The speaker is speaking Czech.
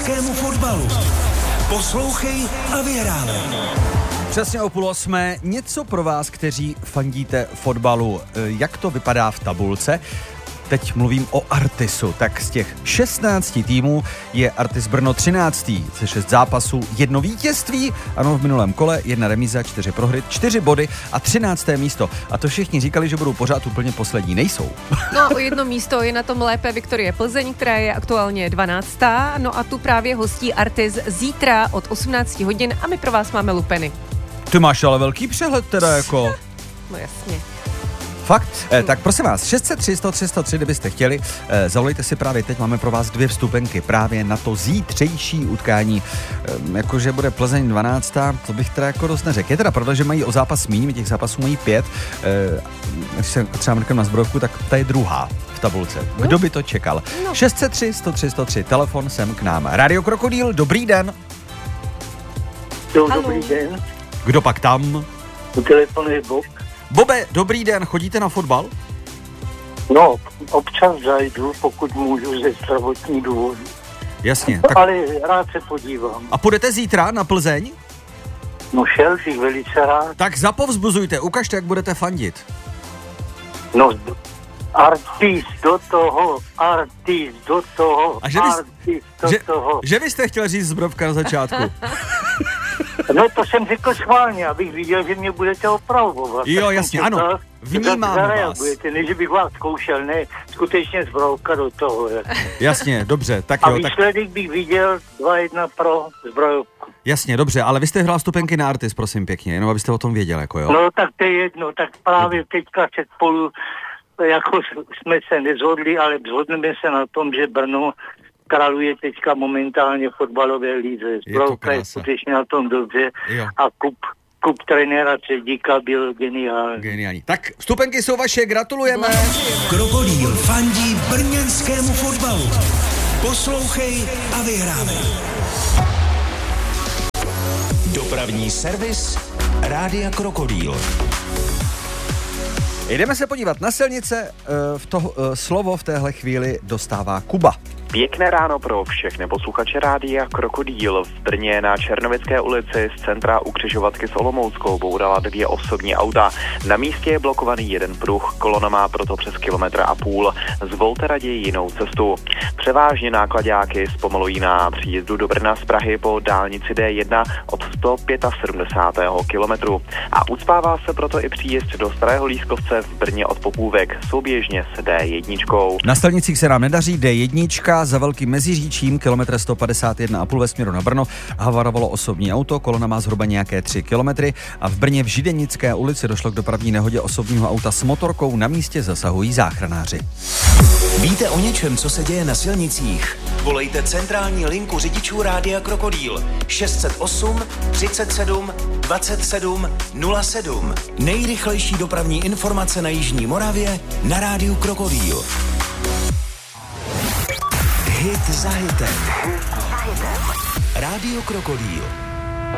brněnskému fotbalu. Poslouchej a vyhrávej. Přesně o 7:30 něco pro vás, kteří fandíte fotbalu. Jak to vypadá v tabulce? Teď mluvím o Artisu. Tak z těch 16 týmů je Artis Brno 13. Ze 6 zápasů 1 vítězství. Ano, v minulém kole 1 remíza, 4 prohry, 4 body a 13. místo. A to všichni říkali, že budou pořád úplně poslední. Nejsou. No, o 1 místo je na tom lépe Viktorie Plzeň, která je aktuálně 12. No a tu právě hostí Artis zítra od 18 hodin a my pro vás máme lupeny. Ty máš ale velký přehled teda jako. No jasně. Fakt? Tak prosím vás, 603 103 103, kdybyste chtěli, zavolejte si právě teď, máme pro vás 2 vstupenky právě na to zítřejší utkání. Jakože bude Plzeň 12, to bych teda jako dost neřekl. Je teda pravda, že mají o zápas míň, těch zápasů mají 5. Když se třeba mrkám na zbrojovku, tak ta je druhá v tabulce. Kdo by to čekal? 603 103 103, telefon sem k nám. Radio Krokodýl, dobrý den. Dobrý den. Kdo pak tam? U telefonu je Bob. Bobe, dobrý den, chodíte na fotbal? No, občas zajdu, pokud můžu ze zdravotní důvodu. Jasně. Tak... Ale rád se podívám. A půjdete zítra na Plzeň? No šel bych velice rád. Tak zapovzbuzujte, ukažte, jak budete fandit. No, Artis do toho. A že vy jste chtěl říct zbrojovka na začátku. No to jsem řekl schválně, abych viděl, že mě budete opravovat. Jo, jasně, ano. Vnímám vás. Než bych vás zkoušel, ne, skutečně zbrojovka do toho. Jasně, dobře, tak a jo. výsledek bych viděl 2-1 pro zbrojovku. Jasně, dobře, ale vy jste hrál vstupenky na Artis, prosím pěkně, jenom abyste o tom věděl, jako jo. No tak to je jedno, tak právě teďka před spolu, jako jsme se nezhodli, ale shodneme se na tom, že Brno králuje teďka momentálně fotbalové líze. Zbrojovka je skutečně na tom dobře a kup trenéra Tředíka byl geniální. Tak vstupenky jsou vaše, gratulujeme. Krokodýl fandí brněnskému fotbalu. Poslouchej a vyhrávej. Dopravní servis Rádia Krokodýl. Jdeme se podívat na silnice, slovo v téhle chvíli dostává Kuba. Pěkné ráno pro všechny posluchače Rádia Krokodýl. V Brně na Černovické ulici z centra u křižovatky s Olomouckou bourala 2 osobní auta. Na místě je blokovaný jeden pruh, kolona má proto přes 1,5 kilometru. Zvolte raději jinou cestu. Převážně náklaďáky zpomalují na příjezdu do Brna z Prahy po dálnici D1 od 175. kilometru. A ucpává se proto i příjezd do Starého Lískovce v Brně od Popůvek souběžně s D1. Na silnicích se nám nedaří, D1 za Velkým Meziříčím, kilometr 151,5 ve směru na Brno, havarovalo osobní auto, kolona má zhruba nějaké 3 kilometry a v Brně v Židenické ulici došlo k dopravní nehodě osobního auta s motorkou, na místě zasahují záchranáři. Víte o něčem, co se děje na silnicích? Volejte centrální linku řidičů Rádia Krokodýl 608 37 27 07. Nejrychlejší dopravní informace na Jižní Moravě na Rádiu Krokodýl. Hit za hitem. Rádio Krokodýl.